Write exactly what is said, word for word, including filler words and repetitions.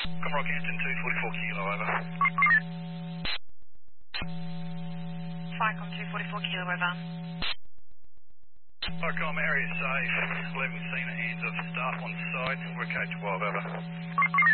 Come Rockhampton two forty-four kilo, over. Flycom two forty-four kilo, over. Flycom, area safe. eleven seen hands of staff on site. We're K twelve, over.